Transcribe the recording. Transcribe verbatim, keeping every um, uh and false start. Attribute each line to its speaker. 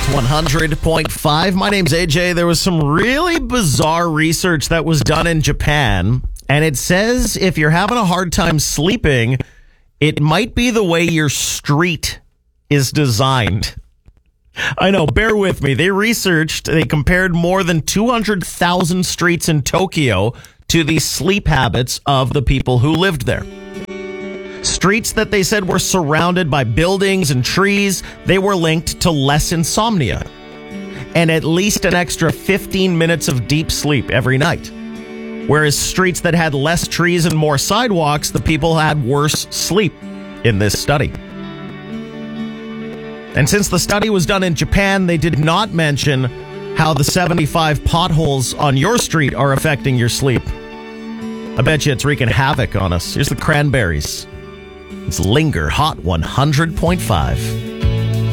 Speaker 1: one hundred point five. My name's A J. There was some really bizarre research that was done in Japan, and it says if you're having a hard time sleeping, it might be the way your street is designed. I know, bear with me. They researched, they compared more than two hundred thousand streets in Tokyo to the sleep habits of the people who lived there. Streets that they said were surrounded by buildings and trees, they were linked to less insomnia and at least an extra fifteen minutes of deep sleep every night. Whereas streets that had less trees and more sidewalks, the people had worse sleep in this study. And since the study was done in Japan, they did not mention how the seventy-five potholes on your street are affecting your sleep. I bet you it's wreaking havoc on us. Here's the Cranberries. It's Linger Hot one hundred point five.